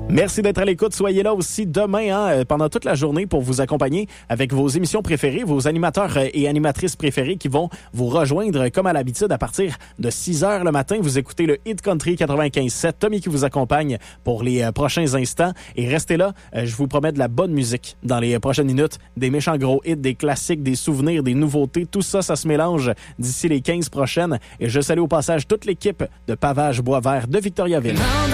Merci d'être à l'écoute. Soyez là aussi demain pendant toute la journée pour vous accompagner avec vos émissions préférées, vos animateurs et animatrices préférés qui vont vous rejoindre comme à l'habitude à partir de 6 heures le matin. Vous écoutez le Hit Country 95.7. Tommy qui vous accompagne pour les prochains instants. Et restez là, je vous promets de la bonne musique dans les prochaines minutes. Des méchants gros hits, des classiques, des souvenirs, des nouveautés. Tout ça, ça se mélange d'ici les 15 prochaines. Et je salue au passage toute l'équipe de Pavage Boisvert de Victoriaville.